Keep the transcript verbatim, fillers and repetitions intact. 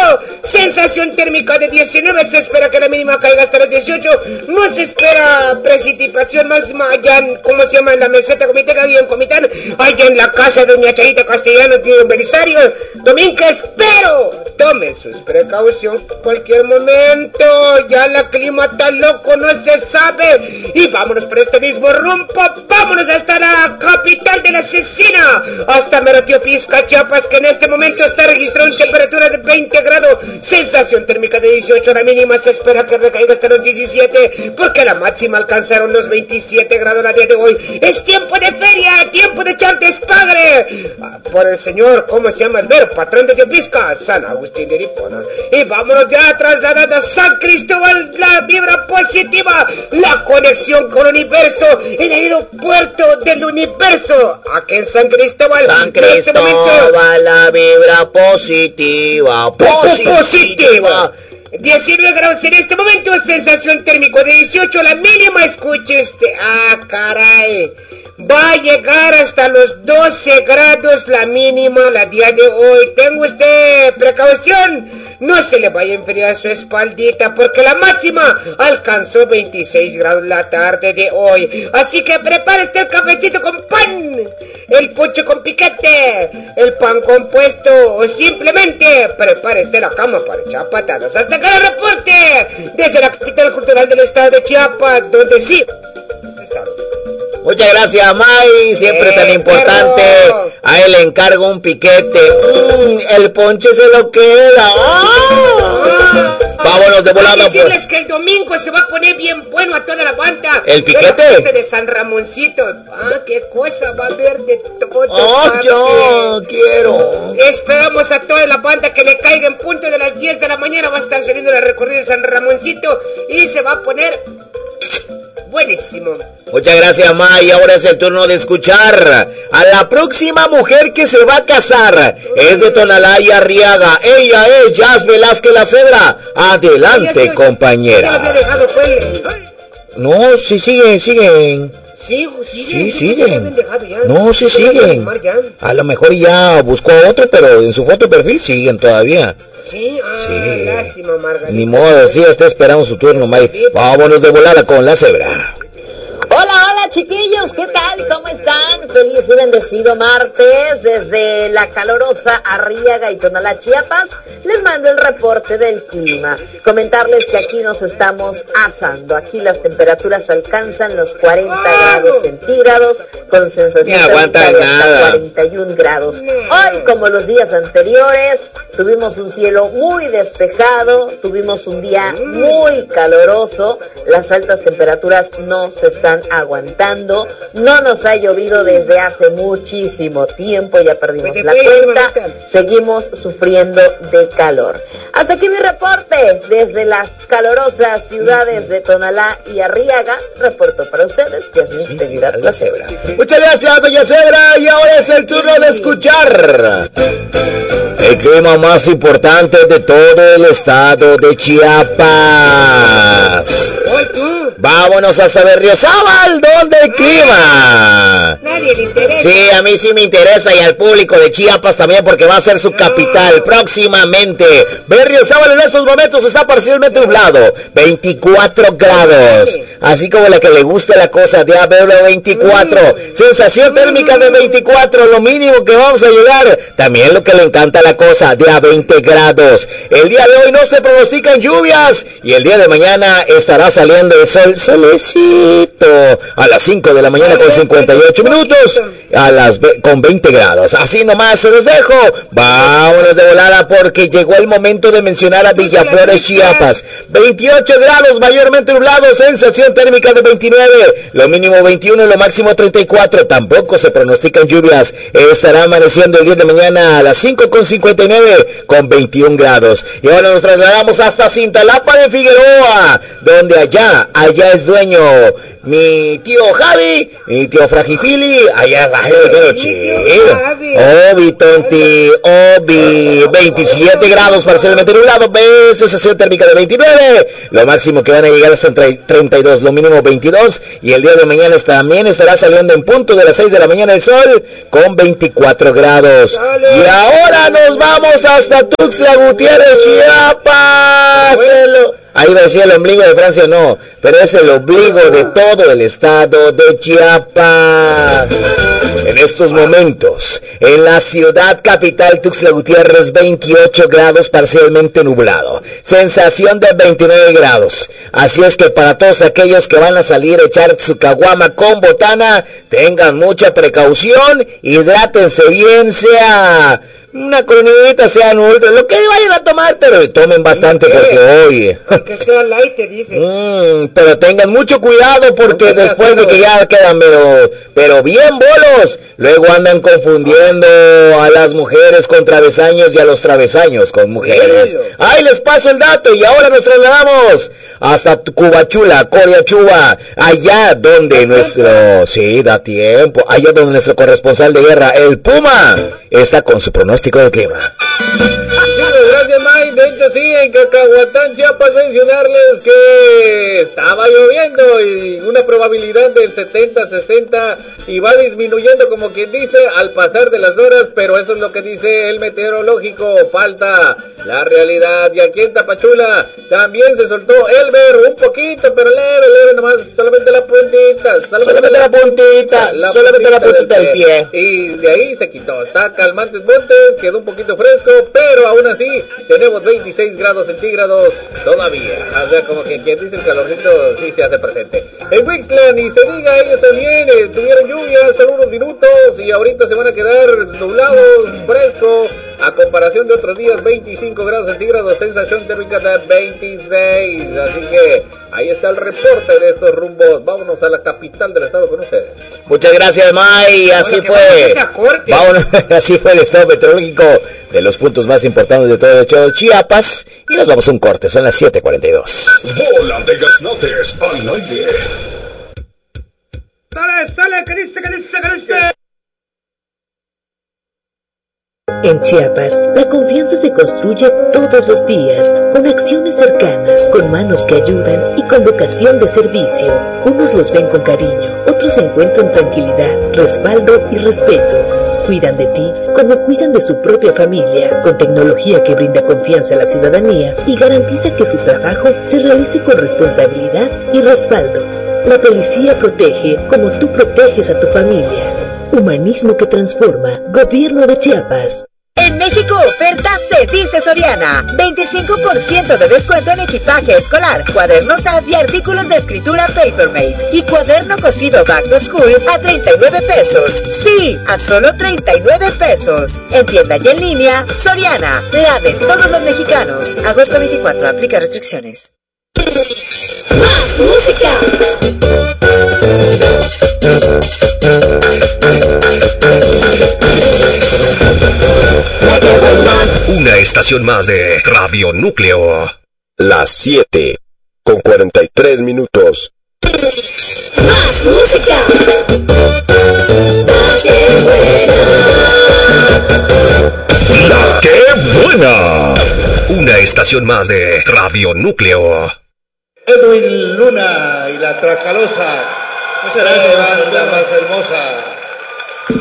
sensación térmica de diecinueve, se espera que la mínima caiga hasta los dieciocho, no se espera precipitación máxima allá en, ¿cómo se llama?, en la meseta Comiteca, bien Comitán, allá en la casa de doña Chayita Castellano, tío Belisario Domínguez, pero tome sus precauciones cualquier momento, ya la clima está loco, no se sabe, y vámonos por este mismo rumbo, vámonos hasta la capital de la asesina, hasta Meroteopisca, Chiapas, que en este momento está registrando temperatura de veinte grados, sensación térmica de dieciocho, la mínima se espera que recaiga hasta los diecisiete, porque la máxima alcanzaron los veintisiete grados la día de hoy. Es tiempo de feria, tiempo de echar despadre, por el señor, ¿cómo se llama? El mero patrón de Teopisca, San Agustín de Hipona. Y vámonos ya trasladando a San Cristóbal, la vibra positiva, la conexión con el universo, el aeropuerto del universo, aquí en San Cristóbal. San Cristóbal, este momento, la vibra positiva, positiva. positiva. diecinueve grados en este momento, sensación térmica de dieciocho, la mínima, escuche este, ah, caray, va a llegar hasta los doce grados la mínima la día de hoy. Tenga usted precaución, no se le vaya a enfriar su espaldita, porque la máxima alcanzó veintiséis grados la tarde de hoy. Así que prepárese el cafecito con pan, el ponche con piquete, el pan compuesto, o simplemente prepárese la cama para echar patadas. Hasta acá el reporte desde la capital cultural del estado de Chiapas, donde sí estado. Muchas gracias, May, siempre eh, tan importante. Pero... a él le encargo un piquete. Mm, el ponche se lo queda. ¡Ah! Vámonos de volada. Quiero decirles pues. que el domingo se va a poner bien bueno a toda la banda. ¿El piquete? De San Ramoncito. Ah, qué cosa va a haber de todo. Oh, yo quiero. Esperamos a toda la banda que le caiga en punto de las diez de la mañana. Va a estar saliendo el recorrido de San Ramoncito y se va a poner buenísimo. Muchas gracias, May. Ahora es el turno de escuchar a la próxima mujer que se va a casar. Es de Tonalá y Arriaga. Ella es Jazz Velázquez La Cebra. Adelante, compañera. No, sí siguen, siguen. Sí, siguen. Sí, siguen. No, sí siguen. A lo mejor ya buscó a otro, pero en su foto de perfil siguen todavía. Sí, ah, sí. Lástima, Margarita. Ni modo, sí, está esperando su turno, May. Vámonos de volada con La Cebra. Hola, hola chiquillos, ¿qué tal? ¿Cómo están? Feliz y bendecido martes desde la calorosa Arriaga y Tonalá, Chiapas. Les mando el reporte del clima. Comentarles que aquí nos estamos asando. Aquí las temperaturas alcanzan los cuarenta grados centígrados con sensación térmica de hasta cuarenta y un grados. Hoy, como los días anteriores, tuvimos un cielo muy despejado, tuvimos un día muy caloroso. Las altas temperaturas no se están aguantando, no nos ha llovido desde hace muchísimo tiempo, ya perdimos la cuenta, seguimos sufriendo de calor. Hasta aquí mi reporte desde las calorosas ciudades de Tonalá y Arriaga. Reporto para ustedes, Yasmín Trinidad La Cebra. Muchas gracias, doña Cebra, y ahora es el turno de escuchar el clima más importante de todo el estado de Chiapas. Vámonos hasta Berriozábal, donde el clima. Nadie le interesa. Sí, a mí sí me interesa, y al público de Chiapas también, porque va a ser su capital próximamente. Berriozábal en estos momentos está parcialmente nublado, veinticuatro grados. Así como la que le gusta la cosa, de a verlo veinticuatro. Sensación térmica de veinticuatro, lo mínimo que vamos a llegar. También lo que le encanta la cosa, de a veinte grados. El día de hoy no se pronostican lluvias, y el día de mañana estará saliendo el sol solecito a las cinco de la mañana con cincuenta y ocho minutos, a las con veinte grados. Así nomás se los dejo. Vámonos de volada, porque llegó el momento de mencionar a Villaflores, Chiapas. veintiocho grados, mayormente nublado, sensación térmica de veintinueve, lo mínimo veintiuno, lo máximo treinta y cuatro. Tampoco se pronostican lluvias. Estará amaneciendo el día de mañana a las cinco con cincuenta y nueve con veintiún grados. Y ahora nos trasladamos hasta Cintalapa de Figueroa, donde allá allá es dueño mi tío Javi, mi tío Fragifili, allá bajé pero chido. Obi, tonti, Obi, veintisiete grados parcialmente nublado, sensación térmica de veintinueve, lo máximo que van a llegar hasta treinta y dos, lo mínimo veintidós, y el día de mañana también estará saliendo en punto de las seis de la mañana el sol con veinticuatro grados. Y ahora nos vamos hasta Tuxtla Gutiérrez, Chiapas. Ahí va a decir el ombligo de Francia, no, pero es el ombligo de todo el estado de Chiapas. En estos momentos, en la ciudad capital Tuxtla Gutiérrez, veintiocho grados parcialmente nublado, sensación de veintinueve grados. Así es que para todos aquellos que van a salir a echar su caguama con botana, tengan mucha precaución, hidrátense bien, sea una coronita, sea ultra, lo que vayan a tomar, pero tomen bastante porque hoy... Aunque sea light, te dicen. Mm, pero tengan mucho cuidado porque Aunque después de que ya quedan, pero, pero bien bolos, luego andan confundiendo a las mujeres con travesaños y a los travesaños con mujeres. Ahí les paso el dato y ahora nos trasladamos hasta Cubachula, Coriachuba, allá donde nuestro... Sí, da tiempo. Allá donde nuestro corresponsal de guerra, el Puma, está con su pronóstico del clima. Muchas gracias, Mike. De hecho, sí, en Cacahuatán, Chiapas, mencionarles que estaba lloviendo y una probabilidad del setenta sesenta y va disminuyendo, como quien dice, al pasar de las horas, pero eso es lo que dice el meteorológico. Falta la realidad. Y aquí en Tapachula también se soltó Elber, un poquito, pero leve, leve nomás, solamente la puntita, solamente, solamente la, la puntita, la solamente la puntita del pie. del pie. Y de ahí se quitó. Está Calmantes Montes, quedó un poquito fresco, pero aún así tenemos veintiséis grados centígrados todavía. O sea, como que quien dice el calorcito sí se hace presente. En Wixland, y se diga, ellos también eh, tuvieron lluvias solo unos minutos y ahorita se van a quedar nublados, fresco, a comparación de otros días, veinticinco grados centígrados, sensación térmica de veintiséis. Así que ahí está el reporte de estos rumbos. Vámonos a la capital del estado con ustedes. Muchas gracias, May. Así fue. Vámonos, así fue el estado meteorológico de los puntos más importantes de todo el estado de Chiapas. Y nos vamos a un corte, son las siete cuarenta y dos. Bola de gasnotes al aire. Sale, sale, que dice, que dice, que dice. En Chiapas, la confianza se construye todos los días, con acciones cercanas, con manos que ayudan y con vocación de servicio. Unos los ven con cariño, otros encuentran tranquilidad, respaldo y respeto. Cuidan de ti como cuidan de su propia familia, con tecnología que brinda confianza a la ciudadanía y garantiza que su trabajo se realice con responsabilidad y respaldo. La policía protege como tú proteges a tu familia. Humanismo que transforma. Gobierno de Chiapas. En México, oferta se dice Soriana. veinticinco por ciento de descuento en equipaje escolar, cuadernos A S y artículos de escritura Papermate. Y cuaderno cosido Back to School a treinta y nueve pesos. Sí, a solo treinta y nueve pesos. En tienda y en línea, Soriana, la de todos los mexicanos. Agosto veinticuatro, aplica restricciones. Más música. Una estación más de Radio Núcleo. Las siete con cuarenta y tres minutos. Más música. La que buena. La que buena. Una estación más de Radio Núcleo. Edwin Luna y la Tracalosa será la banda más hermosa.